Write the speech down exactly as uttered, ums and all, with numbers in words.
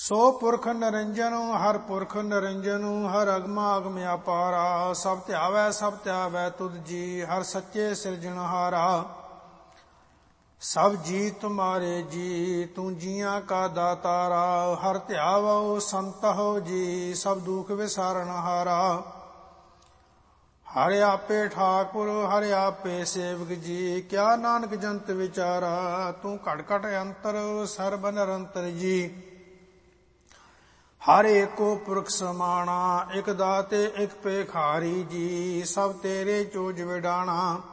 ਸੋ ਪੁਰਖ ਨਿਰੰਜਨ ਹਰ ਪੁਰਖ ਨਿਰੰਜਨ ਹਰ ਅਗਮਾ ਅਗਮ ਅਪਾਰਾ। ਸਭ ਧਿਆਵੈ ਸਭ ਧਿਆਵੈ ਤੁਧ ਜੀ ਹਰ ਸੱਚੇ ਸਿਰਜਣਹਾਰਾ। ਸਭ ਜੀ ਤੁਮਾਰੇ ਜੀ ਤੂੰ ਜੀਆਂ ਕਾ ਦਾਤਾਰਾ। ਹਰ ਧਿਆਵੋ ਸੰਤ ਹੋ ਜੀ ਸਭ ਦੁਖ ਵਿਸਾਰਨਹਾਰਾ। ਹਰਿ ਆਪੇ ਠਾਕੁਰ ਹਰਿ ਆਪੇ ਸੇਵਕ ਜੀ ਕਿਆ ਨਾਨਕ ਜੰਤ ਵਿਚਾਰਾ। ਤੂੰ ਘਟ ਘਟ ਅੰਤਰ ਸਰਬ ਨਿਰੰਤਰ ਜੀ। ਹਰ ਏਕੋ ਪੁਰਖ ਸਮਾਣਾ ਇਕ ਦਾਤੇ ਇਕ ਭੇਖਾਰੀ ਜੀ। ਸਭ ਤੇਰੇ ਚੋਜ ਵਿਡਾਣਾ